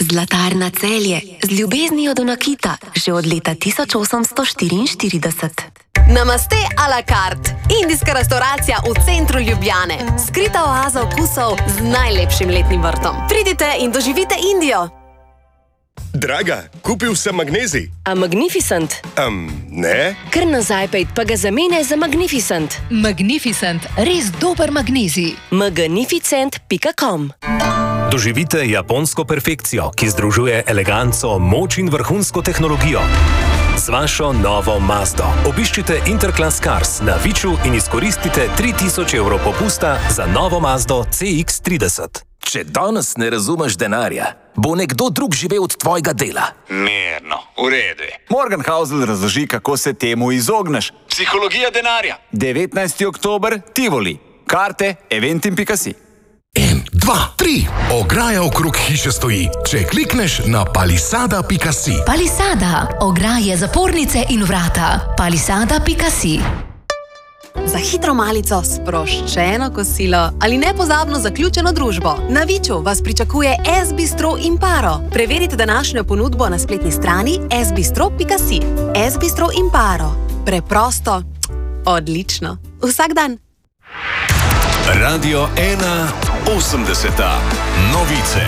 Zlatarna Celje z ljubeznijo do nakita že od leta 1844. Namaste a la carte. Indijska restauracija v centru Ljubljane. Skrita oaza okusov z najlepšim letnim vrtom. Pridite in doživite Indijo. Draga, kupil sem magnezij. A Magnificent? Ne. Kar nazaj pejt, pa ga zamene za Magnificent. Magnificent, res dober magnezij. Magnificent.com. Doživite japonsko perfekcijo, ki združuje eleganco, moč in vrhunsko tehnologijo. Z vašo novo Mazdo obiščite Interclass Cars na Viču in izkoristite 3000 evrov popusta za novo Mazdo CX-30. Če danes ne razumeš denarja, bo nekdo drug živel od tvojega dela. Mirno, v redu. Morgan Housel razloži, kako se temu izogneš. Psihologija denarja. 19. oktober, Tivoli. Karte, eventim.si. 1, 2, 3. Ograja okrog hiše stoji. Če klikneš na palisada.si. Palisada. Ograje, zapornice in vrata. Palisada.si. Za hitro malico, sproščeno kosilo ali nepozabno zaključeno družbo. Na Viču vas pričakuje S-bistro Imparo. Preverite današnjo ponudbo na spletni strani sbistro.si. S-bistro Imparo. Preprosto, odlično. Vsak dan. Radio 1 80. Novice.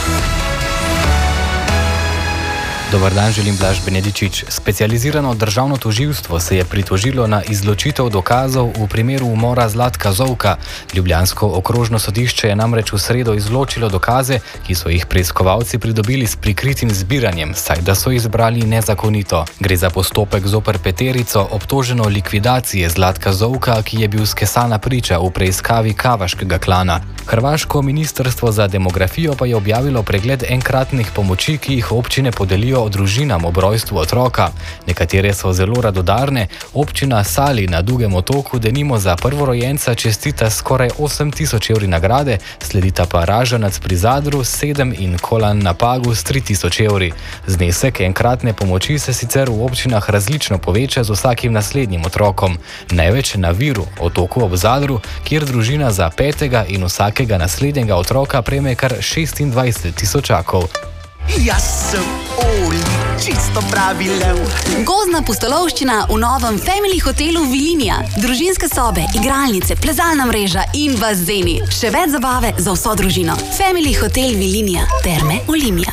Dobar dan, želim Blaž Benedičič. Specializirano državno tožilstvo se je pritožilo na izločitev dokazov v primeru umora Zlatka Zovka. Ljubljansko okrožno sodišče je namreč v sredo izločilo dokaze, ki so jih preiskovalci pridobili s prikritim zbiranjem, saj da so jih zbrali nezakonito. Gre za postopek zoper peterico, obtoženo likvidacije Zlatka Zovka, ki je bil skesana priča v preiskavi kavaškega klana. Hrvaško ministrstvo za demografijo pa je objavilo pregled enkratnih pomoči, ki jih občine podelijo o družinam ob rojstvu otroka. Nekatere so zelo radodarne. Občina Sali na Dugem otoku denimo za prvorojenca čestita skoraj 8000 evri nagrade, sledita pa Ražanac pri Zadru 7 in Kolan na Pagu s 3000 evri. Znesek enkratne pomoči se sicer v občinah različno poveča z vsakim naslednjim otrokom. Največ na Viru, otoku ob Zadru, kjer družina za 5. in vsakega naslednjega otroka prejme kar 26 tisočakov. Jaz sem Oli, čisto pravi lev. Gozdna pustolovščina v novem Family hotelu Vilinija. Družinske sobe, igralnice, plezalna mreža in bazeni. Še več zabave za vso družino. Family hotel Vilinija, Terme Olimia.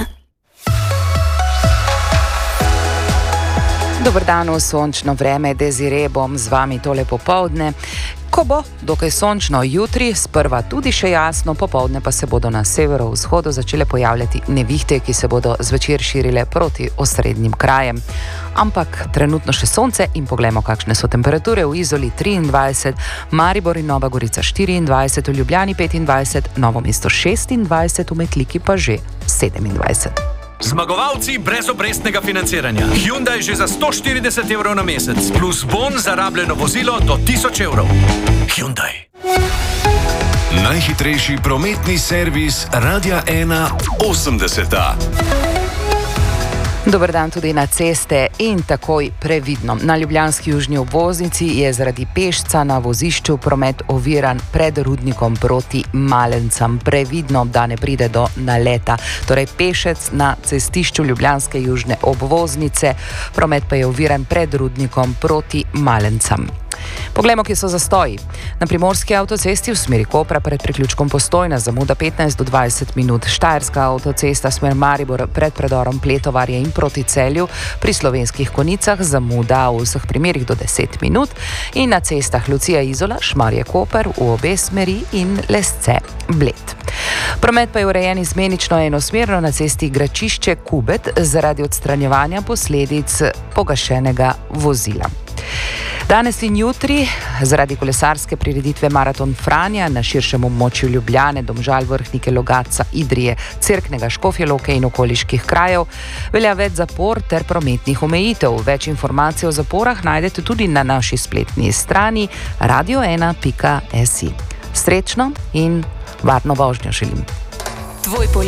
Dobar dan, v sončno vreme, Desire bom z vami tole popoldne. Ko bo dokaj sončno jutri, sprva tudi še jasno, popoldne pa se bodo na severovzhodu začele pojavljati nevihte, ki se bodo zvečer širile proti osrednjim krajem. Ampak trenutno še sonce in poglejmo, kakšne so temperature. V Izoli 23, Maribor in Nova Gorica 24, v Ljubljani 25, Novo mesto 26, v Metliki pa že 27. Zmagovalci brezobrestnega financiranja. Hyundai že za 140 evrov na mesec, plus bon za rabljeno vozilo do 1000 evrov. Hyundai. Najhitrejši prometni servis Radia 1 80. Dobar dan tudi na ceste in takoj previdno. Na ljubljanski južni obvoznici je zaradi pešca na vozišču promet oviran pred Rudnikom proti Malencam. Previdno, da ne pride do naleta. Torej pešec na cestišču ljubljanske južne obvoznice, promet pa je oviran pred Rudnikom proti Malencam. Poglejmo, kje so zastoji. Na primorski avtocesti v smeri Kopra pred priključkom Postojna zamuda 15 do 20 minut. Štajerska avtocesta smer Maribor pred predorom Pletovarje in proti Celju pri Slovenskih Konicah zamuda v vseh primerih do 10 minut. In na cestah Lucija Izola, Šmarje Koper v obe smeri in Lesce Bled. Promet pa je urejen izmenično enosmerno na cesti Gračišče Kubet zaradi odstranjevanja posledic pogašenega vozila. Danes in jutri zaradi kolesarske prireditve Maraton Franja na širšem območju Ljubljane, Domžal, Vrhnike, Logatca, Idrije, Cerknega, Škofje Loke in okoliških krajev velja več zapor ter prometnih omejitev. Več informacij o zaporah najdete tudi na naši spletni strani radio1.si. Srečno in varno vožnjo želim.